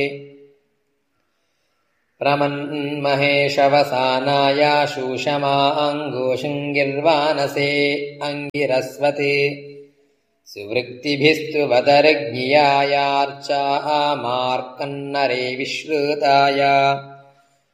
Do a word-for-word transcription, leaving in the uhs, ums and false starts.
प्रमन्महेशवसानाय शूषमाङ्गोषङ्गिर्वानसे अङ्गिरस्वते सुवृत्तिभिस्तु वदरज्ञियायार्चा मार्कन्नरे विश्रुताय